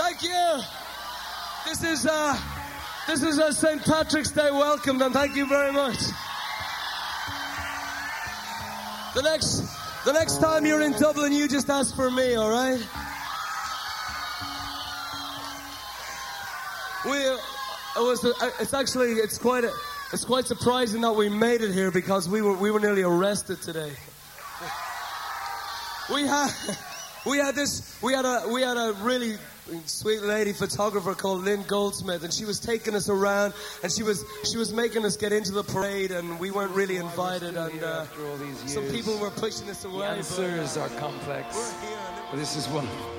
Thank you. This is a St. Patrick's Day welcome, and thank you very much. The next time you're in Dublin, you just ask for me, all right? It's quite surprising that we made it here because we were nearly arrested today. We had a really sweet lady photographer called Lynn Goldsmith, and she was taking us around, and she was making us get into the parade, and we weren't really invited, and after all these years, some people were pushing us away. The answers are complex, but this is one.